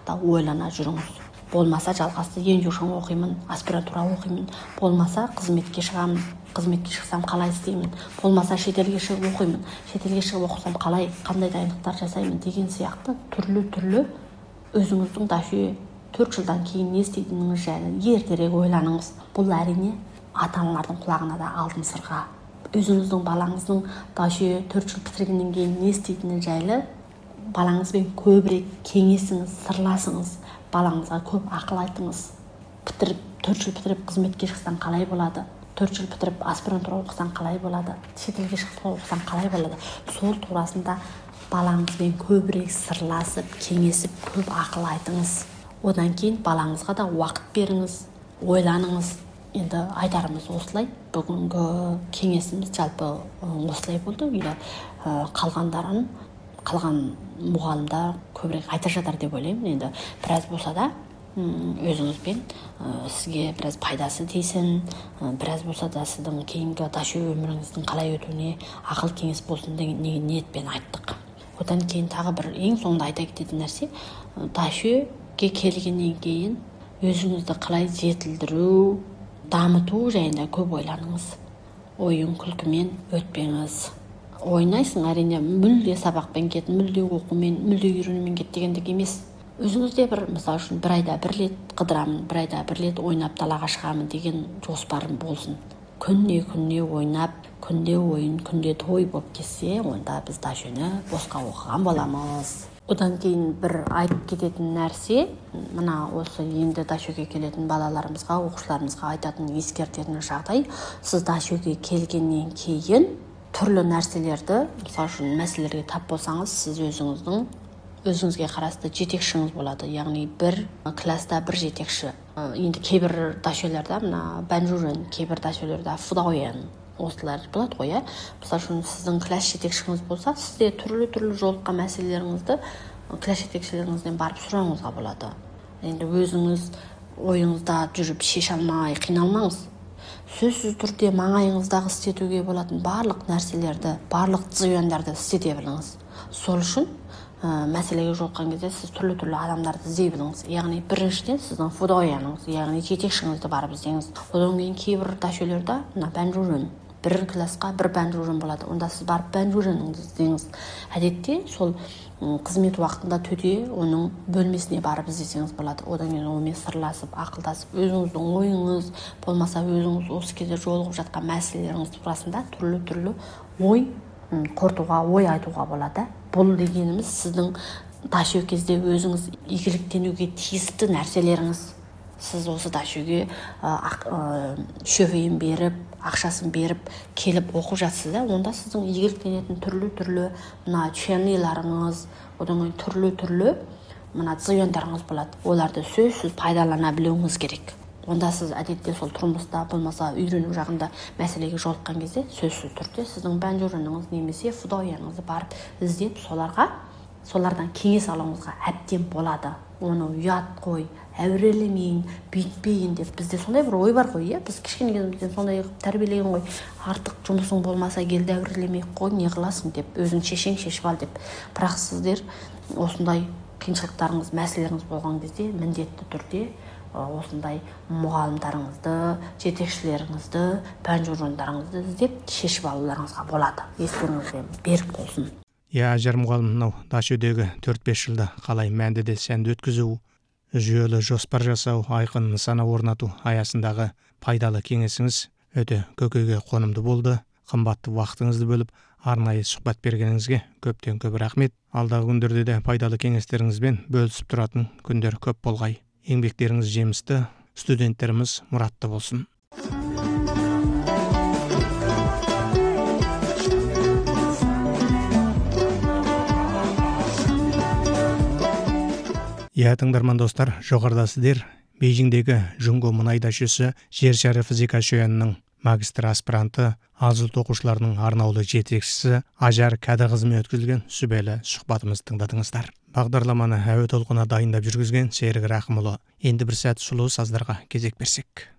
уақытта ойлана жүріңіз. Болмаса жалғасты ендюшын оқимын, аспирантура оқимын, болмаса қызметке шығамын, қызметке шықсам қалай істеймін, болмаса шетелге шығып оқимын, шетелге шығып оқысам қалай, қандай дайындықтар жасаймын деген сияқты түрлі өзіңіздің дәші 4 жылдан кейін не істейтініңіз жайлы ертерек ойланыңыз. Бұл әрине ата-аналардың құлағына да алтын сырға. Өзіңіздің балаңыздың дәші 4 жыл бітіргеннен кейін не істейтіні жайлы балаңызбен көбірек кеңесіңіз, сырласыңыз. Балаңызға көп ақыл айтыңыз. 4 жыл бітіріп қызметке шықсаң қалай болады? 4 жыл бітіріп аспирантура оқысаң қалай болады? Шетелге шығып оқысаң қалай болады? Сол турасында балаңызбен көбірек сырласып, кеңесіп, көп ақыл айтыңыз. Одан кейін балаңызға да уақыт беріңіз, ойланыңыз. Енді айтарымыз осылай. Бүгінгі кеңесіміз жалпы осылай болды. Қалған мұғалімдар көбірек айта жатар деп ойлаймын. Енді біраз болса да өзіңізбен сізге біраз пайдасы тисін, біраз болса да сіздің кейінгі дәші өміріңіздің қалай өтуіне ақыл кеңес болсын деген ниетпен айттық. Одан кейін тағы бір ең соңында айта кететін нәрсе, дәшіге келгеннен кейін өзіңізді қалай жетілдіру, дамыту жайында көп ойланыңыз. Ойын күлкімен өтпеңіз. Ойнайсың, әрине, мүлде сабақпен кет, мүлде оқумен, мүлде үйренумен кет дегендік емес. Өзіңізде мысалы үшін бір айда бір рет қыдырамын, бір айда бір рет ойнап далаға шығамын деген жоспарым болсын. Күнне ойнап, күнде ойын, күнде той болып кетсе, онда біз дәшені босқа оқыған боламыз. Одан кейін бір айтып кететін нәрсе, мына осы енді дәшеге келетін балаларымызға, оқушыларымызға айтатын ескертетін жағдай, сіз дәшеге келгеннен кейін түрлі нәрселерді, мысалы үшін мәселелерге тап болсаңыз, сіз өзіңізге қарасты жетекшіңіз болады. Яғни бір класста бір жетекші. Енді кейбір дәшелерде, мына бәнжурен, кейбір дәшелерде фудауян, осылар болады ғой, Мысалы үшін сіздің класс жетекшіңіз болса, сізде түрлі жолыққан мәселелеріңізді класс жетекшілеріңізден барып сұрауыңызға болады. Енді өзіңіз ойыңызда жүріп шеше алмай қиналмаңыз. Сөзсіз түрде маңайыңыздағы істетуге болатын барлық нәрселерді, барлық зияндарды істете біліңіз. Сол үшін мәселеге жолыққан кезде сіз түрлі адамдарды іздей біліңіз. Яғни біріншіден сіздің фудауяныңыз, яғни жетекшіңізді барып іздеңіз. Одан кейін кейбір дәшелерде мына бәнжурен, бір классқа бір бәнжурен болады. Онда сіз барып бәнжуреніңізді іздеңіз. Әдетте сол қызмет уақытында төте оның бөлмесіне барып іздесеңіз болады. Одан кейін онымен сырласып, ақылдасып, өзіңіздің ойыңыз, болмаса өзіңіз осы кезде жолығып жатқан мәселелеріңіз турасында түрлі ой қортуға, ой айтуға болады. Бұл дегеніміз сіздің дәші кезде өзіңіз игіліктенуге тиісті нәрселеріңіз. Сіз осы дәшеге шөбейін беріп, ақшасын беріп, келіп оқып жатсыз да, онда сіздің игіліктенетін түрлі мына ченеларыңыз, одан кейін түрлі мына зияндарыңыз болады. Оларды сөзсіз пайдалана білуіңіз керек. Онда сіз әдетте сол тұрмыста, болмаса үйрену жағында мәселеге жолыққан кезде сөзсіз түрде сіздің бәнжуреніңіз немесе фудауяныңызды барып іздеп, солардан кеңес алуыңызға әбден болады. Оны ұят қой, әурелемейін, бүйтпейін деп. Бізде сондай бір ой бар ғой, біз кішкене кезімізден сондай тәрбиелеген ғой. Артық жұмысың болмаса келді әурелемей қой, не қыласың деп, өзің шешіп ал деп. Бірақ сіздер осындай қиыншылықтарыңыз, мәселелеріңіз болған кезде міндетті түрде осындай мұғалімдарыңызды, жетекшілеріңізді, бәнжурендарыңызды іздеп шешіп алуларыңызға болады. Естеріңізге берік болсын. Ажар мұғалім, мынау дәшедегі 4-5 жылда қалай мәнді де сәнді өткізу, жүйелі жоспар жасау, айқын нысана орнату аясындағы пайдалы кеңесіңіз өте көкейге қонымды болды. Қымбатты уақытыңызды бөліп, арнайы сұхбат бергеніңізге көптен көп рахмет. Алдағы күндерде де пайдалы кеңестеріңізбен бөлісіп тұратын күндер көп болғай. Еңбектеріңіз жемісті, студенттеріміз мұратты болсын. Тыңдарман достар, жоғарыда сіздер Бейжіңдегі Жүнго мұнай дәшесі жер шары физика шоянының магистр аспиранты, азылт оқушыларының арнаулы жетекшісі Ажар Кәдіқызымен өткізілген сүбелі сұхбатымызды тыңдадыңыздар. Бағдарламаны әуе толқына дайындап жүргізген Серік Рақымұлы. Енді бір сәт сұлу саздарға кезек берсек.